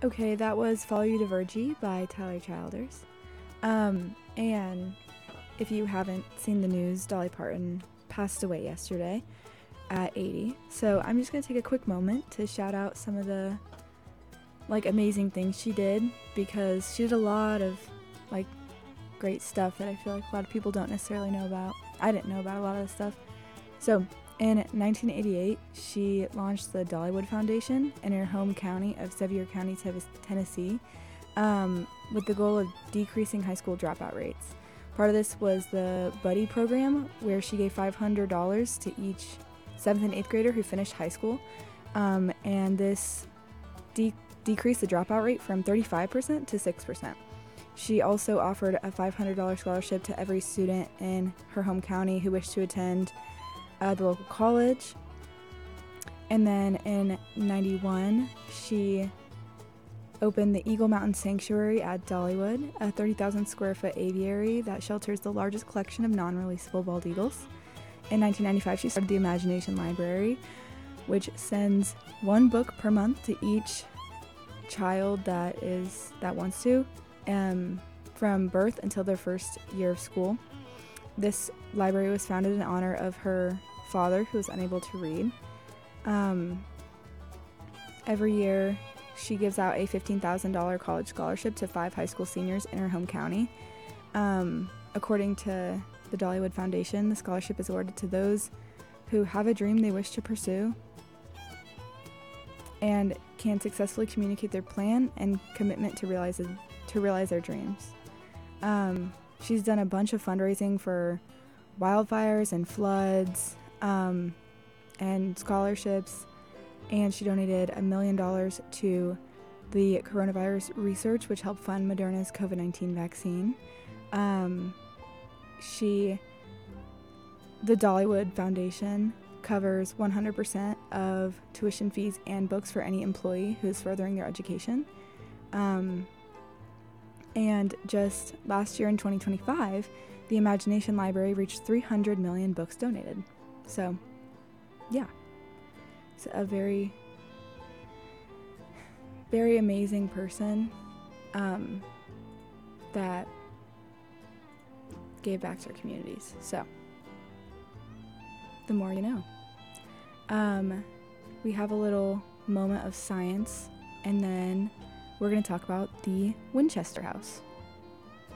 Okay, that was Follow You to Virgie by Tyler Childers. And if you haven't seen the news, Dolly Parton passed away yesterday at 80. So I'm just going to take a quick moment to shout out some of the amazing things she did, because she did a lot of like great stuff that I feel like a lot of people don't necessarily know about. I didn't know about a lot of this stuff. So in 1988, she launched the Dollywood Foundation in her home county of Sevier County, Tennessee, with the goal of decreasing high school dropout rates. Part of this was the Buddy program, where she gave $500 to each 7th and 8th grader who finished high school, and this decreased the dropout rate from 35% to 6%. She also offered a $500 scholarship to every student in her home county who wished to attend the local college. And then in 91, she opened the Eagle Mountain Sanctuary at Dollywood, a 30,000 square foot aviary that shelters the largest collection of non-releasable bald eagles. In 1995, she started the Imagination Library, which sends one book per month to each child that wants to, from birth until their first year of school. This library was founded in honor of her father, who was unable to read. Every year, she gives out a $15,000 college scholarship to 5 high school seniors in her home county. According to the Dollywood Foundation, the scholarship is awarded to those who have a dream they wish to pursue and can successfully communicate their plan and commitment to realize their dreams. She's done a bunch of fundraising for wildfires and floods, and scholarships, and she donated $1 million to the coronavirus research, which helped fund Moderna's COVID-19 vaccine. The Dollywood Foundation covers 100% of tuition fees and books for any employee who is furthering their education. And just last year in 2025, the Imagination Library reached 300 million books donated. So, yeah, it's a very, very amazing person that gave back to our communities. So, the more you know. We have a little moment of science, and then we're going to talk about the Winchester House.